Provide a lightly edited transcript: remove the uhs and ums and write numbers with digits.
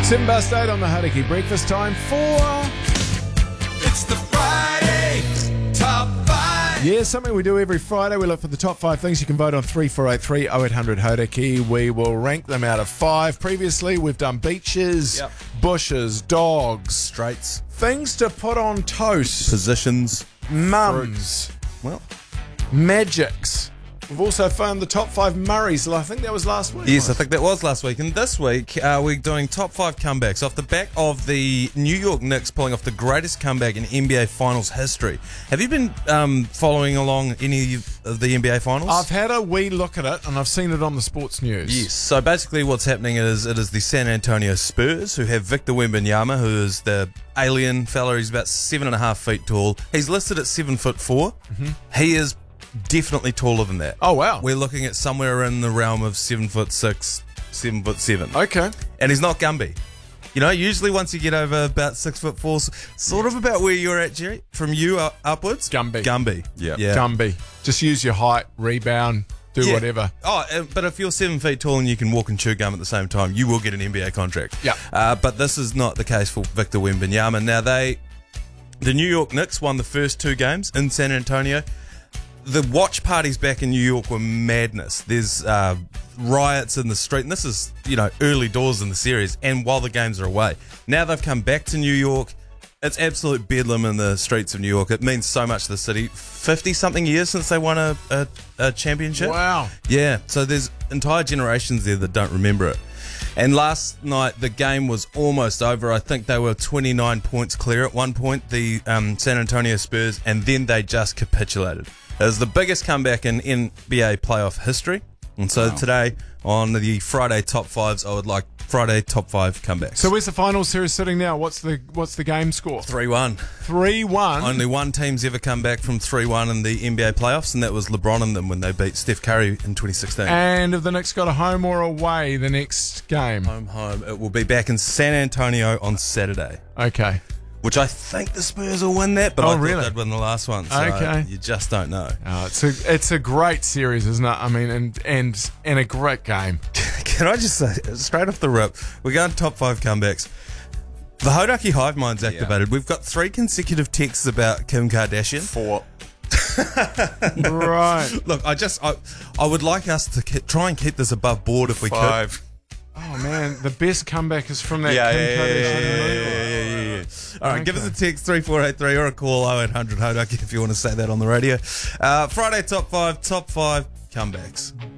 7:08 on the Hauraki Breakfast Time for... It's the Friday Top 5. Yeah, something we do every Friday. We look for the top 5 things. You can vote on 3483 0800 Hauraki. We will rank them out of 5. Previously, we've done beaches, bushes, dogs, Straights, things to put on toast, positions, mums, well, magics. We've also found the top 5 Murrays. I think that was last week. yes, I think that was last week. And this week, we're doing top 5 comebacks off the back of the New York Knicks pulling off the greatest comeback in NBA Finals history. Have you been following along any of the NBA Finals? I've had a wee look at it, and I've seen it on the sports news. Yes. So basically what's happening is it is the San Antonio Spurs who have Victor Wembanyama, who is the alien fella. He's about 7.5 feet tall. He's listed at 7'4". Mm-hmm. He is definitely taller than that. Oh, wow. We're looking at somewhere in the realm of 7'6", 7'7". Okay. And he's not Gumby. You know, usually once you get over about 6'4", sort of about where you're at, Jerry, from you upwards. Gumby. Yeah. Gumby. Just use your height, rebound, do whatever. Oh, but if you're 7 feet tall and you can walk and chew gum at the same time, you will get an NBA contract. Yeah. But this is not the case for Victor Wembanyama. Now, the New York Knicks won the first 2 games in San Antonio. The watch parties back in New York were madness. There's riots in the street, and this is, early doors in the series, and while the games are away. Now they've come back to New York. It's absolute bedlam in the streets of New York. It means so much to the city. 50-something years since they won a championship. Wow. Yeah, so there's entire generations there that don't remember it. And last night, the game was almost over. I think they were 29 points clear at one point, the San Antonio Spurs, and then they just capitulated. It was the biggest comeback in NBA playoff history. And so today, on the Friday Top 5s, I would like Friday Top 5 comebacks. So where's the final series sitting now? What's the game score? 3-1. 3-1? Only one team's ever come back from 3-1 in the NBA playoffs, and that was LeBron and them when they beat Steph Curry in 2016. And have the Knicks got a home or away the next game? Home. It will be back in San Antonio on Saturday. Okay. Which I think the Spurs will win that, but I thought they'd win the last one. So Okay. you just don't know. It's a great series, isn't it? I mean, and a great game. Can I just say, straight off the rip, we're going top 5 comebacks. The Hauraki Hive Mind's activated. We've got 3 consecutive texts about Kim Kardashian. 4. Right. Look, I would like us to try and keep this above board if we 5. could. Oh, man, the best comeback is from that Kim Kardashian. Yeah. All right, give us a text 3483 or a call 0800 Hauraki if you want to say that on the radio. Friday top 5 comebacks.